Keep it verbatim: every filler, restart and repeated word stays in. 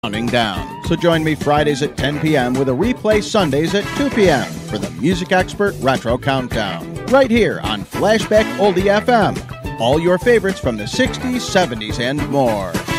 counting down. So join me Fridays at ten p.m. with a replay Sundays at two p.m. for the Music Expert Retro Countdown. Right here on Flashback Oldie F M. All your favorites from the sixties, seventies, and more.